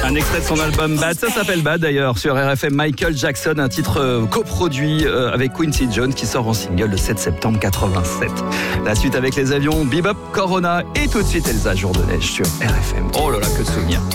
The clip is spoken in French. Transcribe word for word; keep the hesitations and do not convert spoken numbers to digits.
Un extrait de son album Bad, ça s'appelle Bad d'ailleurs, sur R F M. Michael Jackson, un titre euh, coproduit euh, avec Quincy Jones qui sort en single le sept septembre quatre-vingt-sept. La suite avec les avions, Bebop, Corona et tout de suite Elsa, Jour de neige sur R F M. Oh là là, que de souvenirs.